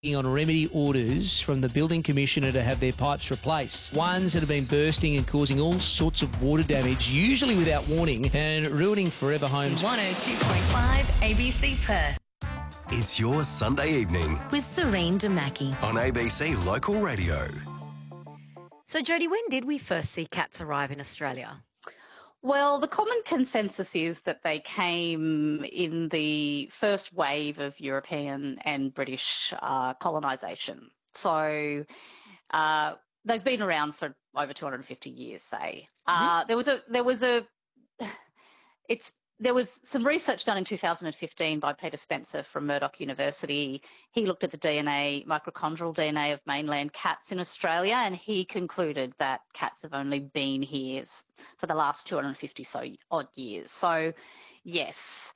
on remedy orders from the building commissioner to have their pipes replaced. Ones that have been bursting and causing all sorts of water damage, usually without warning, and ruining forever homes. 102.5 ABC Perth. It's your Sunday evening With Serene Damaki. on ABC Local Radio. So, Jodie, when did we first see cats arrive in Australia? Well, the common consensus is that they came in the first wave of European and British colonisation. So they've been around for over 250 years, say. There was some research done in 2015 by Peter Spencer from Murdoch University. He looked at the DNA, mitochondrial DNA of mainland cats in Australia, and he concluded that cats have only been here for the last 250 so odd years. So, yes.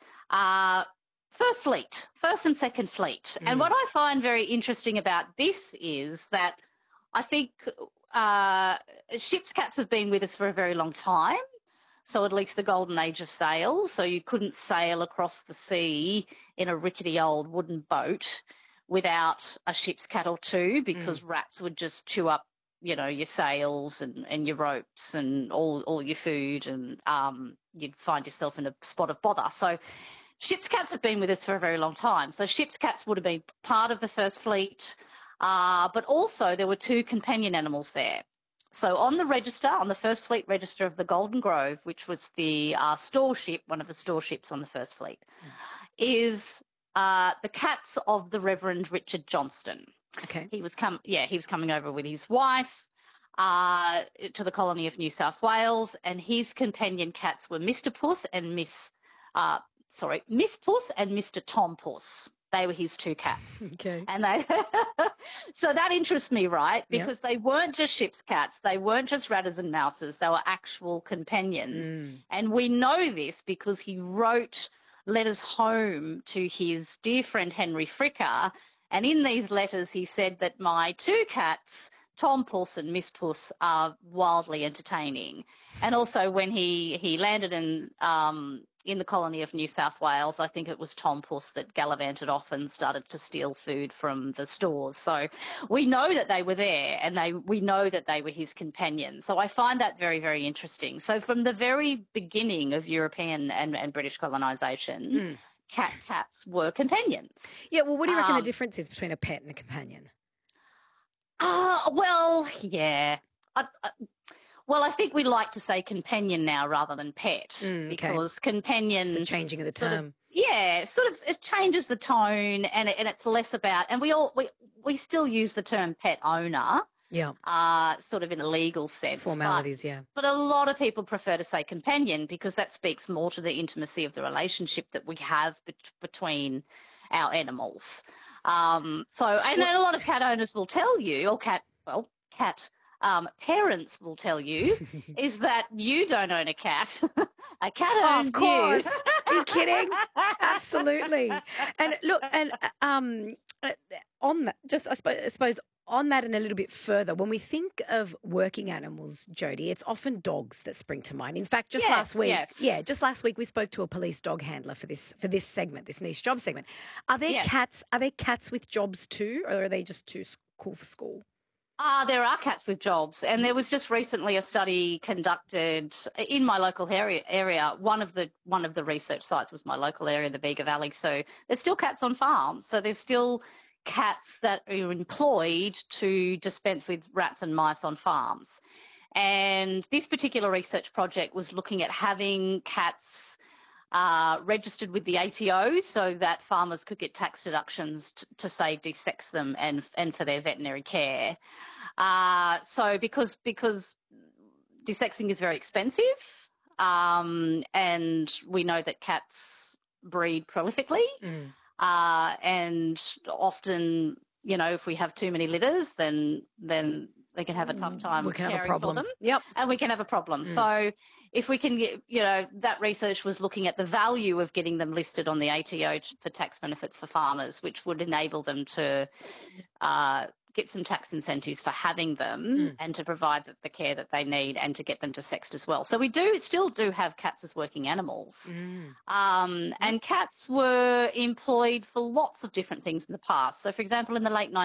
First and second fleet. And what I find very interesting about this is that I think ship's cats have been with us for a very long time. So at least the golden age of sail. So you couldn't sail across the sea in a rickety old wooden boat without a ship's cat or two, because rats would just chew up, your sails and your ropes and all your food, and you'd find yourself in a spot of bother. So ship's cats have been with us for a very long time. So ship's cats would have been part of the first fleet, but also there were two companion animals there. So on the register, on the First Fleet register of the Golden Grove, which was the store ship, one of the store ships on the First Fleet, is the cats of the Reverend Richard Johnston. Okay. He was coming over with his wife to the colony of New South Wales, and his companion cats were Mr. Puss and Miss Puss and Mr. Tom Puss. They were his two cats. Okay. And so that interests me, right? Because they weren't just ship's cats. They weren't just ratters and mouses. They were actual companions. And we know this because he wrote letters home to his dear friend Henry Fricker. And in these letters, he said that my two cats, Tom Puss and Miss Puss, are wildly entertaining. And also when he landed in the colony of New South Wales, I think it was Tom Puss that gallivanted off and started to steal food from the stores. So we know that they were there, and we know that they were his companions. So I find that very, very interesting. So from the very beginning of European and British colonisation, cats were companions. Yeah, well, what do you reckon the difference is between a pet and a companion? I think we like to say companion now rather than pet, because companion... It's the changing of the term. It changes the tone, and it's less about... And we still use the term pet owner, sort of in a legal sense. Formalities, But a lot of people prefer to say companion because that speaks more to the intimacy of the relationship that we have between our animals. And then a lot of cat owners will tell you, or cat parents will tell you, is that you don't own a cat. A cat owns of course. you. Are you kidding? Absolutely. And look, and on that, just I suppose on that and a little bit further, when we think of working animals, Jodie, it's often dogs that spring to mind. In fact, just last week we spoke to a police dog handler for this segment, this niche job segment. Are there cats? Are there cats with jobs too, or are they just too cool for school? There are cats with jobs, and there was just recently a study conducted in my local area. One of the research sites was my local area, the Bega Valley. So there's still cats on farms. So there's still cats that are employed to dispense with rats and mice on farms. And this particular research project was looking at having cats registered with the ATO so that farmers could get tax deductions to say desex them and for their veterinary care. So because desexing is very expensive, and we know that cats breed prolifically, and often, if we have too many litters, then they can have a tough time caring for them. Yep. And we can have a problem. So if we can get, that research was looking at the value of getting them listed on the ATO for tax benefits for farmers, which would enable them to get some tax incentives for having them and to provide the care that they need and to get them to sexed as well. So we still do have cats as working animals. And cats were employed for lots of different things in the past. So, for example, in the late